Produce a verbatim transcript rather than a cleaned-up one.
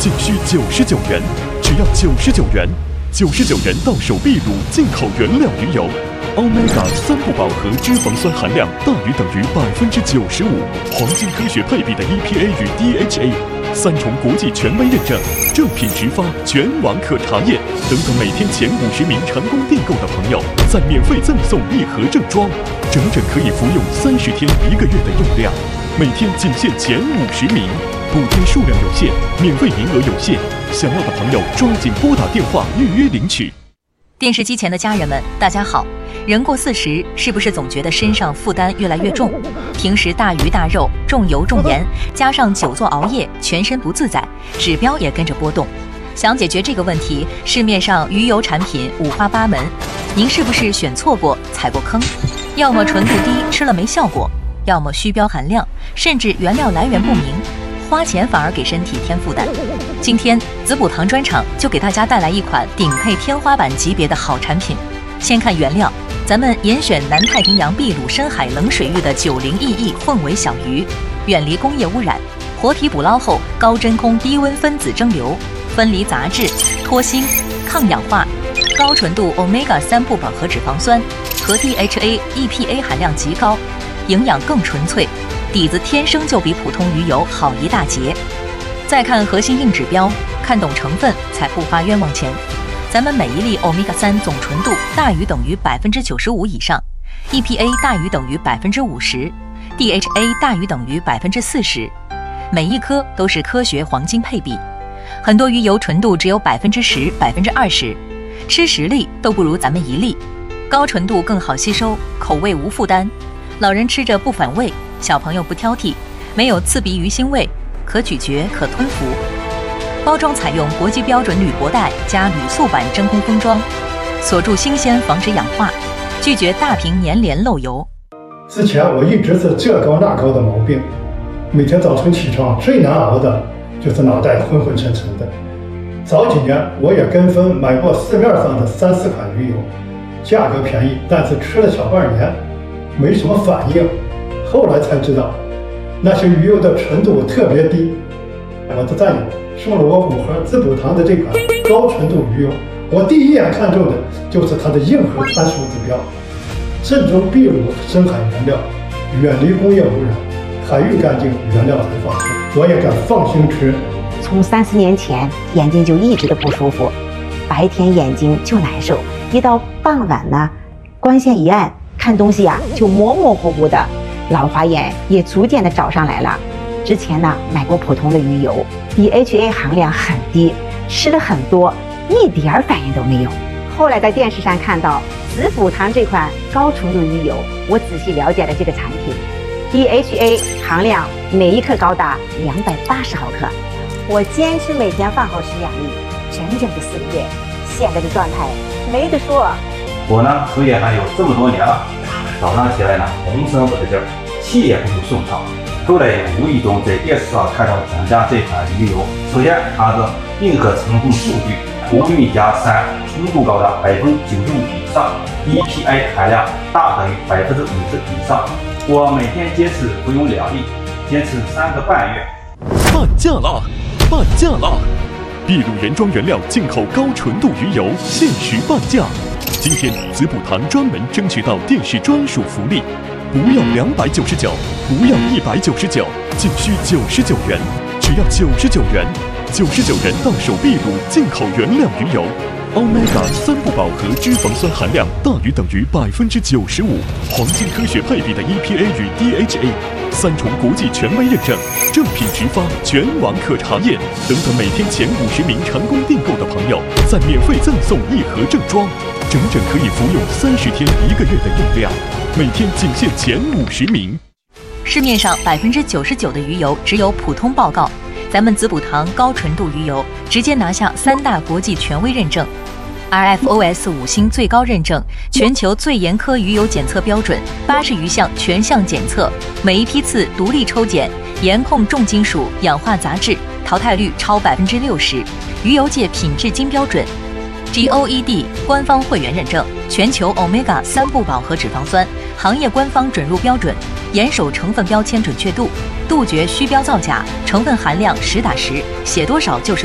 仅需九十九元，只要九十九元，九十九元到手秘鲁进口原料鱼油。Omega 三不饱和脂肪酸含量大于等于百分之九十五，黄金科学配比的 E P A 与 D H A， 三重国际权威认证，正品直发，全网可查验。等等，每天前五十名成功订购的朋友，再免费赠送一盒正装，整整可以服用三十天一个月的用量。每天仅限前五十名，补贴数量有限，免费名额有限，想要的朋友抓紧拨打电话预约领取。 电视机前的家人们，大家好。人过四十，是不是总觉得身上负担越来越重？平时大鱼大肉、重油重盐，加上久坐熬夜，全身不自在，指标也跟着波动。想解决这个问题，市面上鱼油产品五花八门，您是不是选错过、踩过坑？要么纯度低，吃了没效果；要么虚标含量，甚至原料来源不明，花钱反而给身体添负担。今天子补堂专场就给大家带来一款顶配天花板级别的好产品。先看原料，咱们严选南太平洋秘鲁深海冷水域的九零异异混尾小鱼，远离工业污染，活体捕捞后高真空低温分子蒸馏，分离杂质、脱腥、抗氧化，高纯度 Omega 三不饱和脂肪酸和 D H A、E P A 含量极高，营养更纯粹，底子天生就比普通鱼油好一大截。再看核心硬指标，看懂成分才不花冤枉钱。咱们每一粒 Omega 三总纯度大于等于百分之九十五以上 ，E P A 大于等于百分之五十 ，D H A 大于等于百分之四十，每一颗都是科学黄金配比。很多鱼油纯度只有百分之十、百分之二十，吃十粒都不如咱们一粒。高纯度更好吸收，口味无负担，老人吃着不反胃，小朋友不挑剔，没有刺鼻鱼腥味，可咀嚼可吞服。包装采用国际标准铝箔袋加铝塑板真空封装，锁住新鲜，防止氧化，拒绝大瓶粘连漏油。 之前我一直是这高那高的毛病，每天早晨起床最难熬的就是脑袋昏昏沉沉的。早几年我也跟风买过市面上的三四款鱼油，价格便宜，但是吃了小半年没什么反应。后来才知道，那些鱼油的纯度特别低。我的战友送了我五盒子补堂的这款高纯度鱼油，我第一眼看中的就是它的硬核参数指标：正宗秘鲁深海原料，远离工业污染，海域干净，原料才放心，我也敢放心吃。 从三四年前眼睛就一直的不舒服，白天眼睛就难受，一到傍晚呢，光线一暗，看东西呀、啊、就模模糊糊的，老花眼也逐渐的找上来了。之前呢买过普通的鱼油 ，D H A 含量很低，吃了很多，一点反应都没有。后来在电视上看到子补堂这款高纯度鱼油，我仔细了解了这个产品 ，D H A 含量每一克高达两百八十毫克。我坚持每天饭后吃两粒，整整的四个月，现在的状态没得说。 我呢从业还有这么多年了，早上起来呢浑身不得劲儿，气也不顺畅。后来无意中在电视上看到咱家这款鱼油，首先它的硬核成分数据，欧米伽三纯度高达百分之九十五以上 ，E P A 含量大等于百分之五十以上。我每天坚持服用两粒，坚持三个半月。 半价啦！半价啦！秘鲁原装原料进口高纯度鱼油限时半价。今天子补堂专门争取到电视专属福利。不要两百九十九，不要一百九十九，仅需九十九元，只要九十九元，九十九元到手秘鲁进口原料鱼油。Omega 三不饱和脂肪酸含量大于等于百分之九十五，黄金科学配比的 E P A 与 D H A， 三重国际权威认证，正品直发，全网可查验。等等，每天前五十名成功订购的朋友，再免费赠送一盒正装，整整可以服用三十天一个月的用量。每天仅限前五十名。 市面上百分之九十九的鱼油只有普通报告，咱们子补堂高纯度鱼油直接拿下三大国际权威认证 ，R F O S 五星最高认证，全球最严苛鱼油检测标准，八十余项全项检测，每一批次独立抽检，严控重金属、氧化杂质，淘汰率超百分之六十，鱼油界品质金标准。G O E D 官方会员认证，全球 Omega 三不饱和脂肪酸行业官方准入标准，严守成分标签准确度，杜绝虚标造假，成分含量实打实，写多少就是